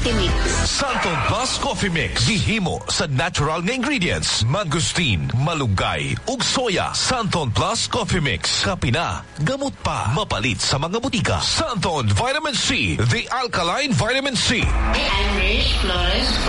Coffee Mix. Santon Plus Coffee Mix. Gihimo sa natural nga ingredients. Mangosteen, malunggay, ug soya. Santon Plus Coffee Mix. Kapina, gamot pa. Mapalit sa mga butika. Santon Vitamin C. The Alkaline Vitamin C. I'm Rish Flores